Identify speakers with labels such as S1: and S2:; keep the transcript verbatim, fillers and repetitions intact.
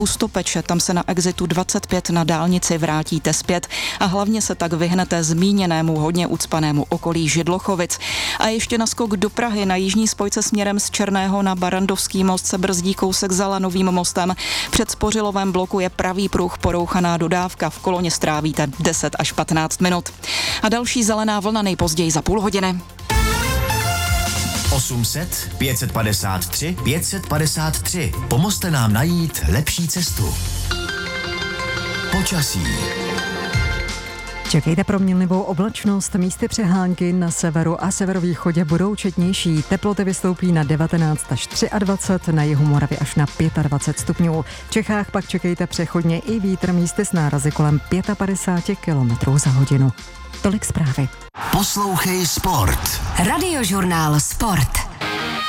S1: u Stopeče, tam se na exitu dvacet pět na dálnici vrátíte zpět a hlavně se tak vyhnete zmíněnému hodně ucpanému okolí Židlochovic. A ještě naskok do Prahy na jižní spojce směrem z Černého na Barandovský most se brzdí kousek za Lanovým mostem. Před Spořilovém bloku je pravý pruh, porouchaná dodávka, v koloně strávíte deset až patnáct minut. A další zelená vlna nejpozději za půl hodiny.
S2: osm set, pět padesát tři, pět padesát tři. Pomozte nám najít lepší cestu. Počasí.
S3: Čekejte proměnlivou oblačnost, místy přehánky na severu a severovýchodě budou četnější. Teploty vystoupí na devatenáct až dvacet tři, na jihu Moravy až na dvacet pět stupňů. V Čechách pak čekejte přechodně i vítr, místy s nárazy kolem padesát pět kilometrů za hodinu. Tolik zprávy.
S2: Poslouchej Sport.
S4: Radiožurnál Sport.